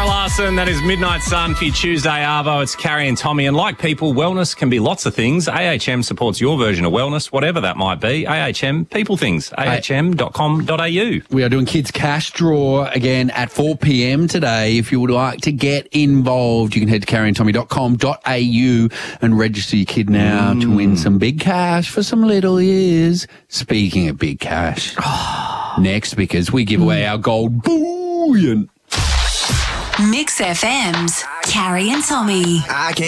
Sarah Larson, that is Midnight Sun for your Tuesday Arvo. It's Carrie and Tommy. And like people, wellness can be lots of things. AHM supports your version of wellness, whatever that might be. AHM, people things. ahm.com.au. We are doing Kids Cash Draw again at 4 p.m. today. If you would like to get involved, you can head to carrieandtommy.com.au and register your kid now to win some big cash for some little ears. Speaking of big cash, next, because we give away our gold bullion. Mix FM's Carrie and Tommy.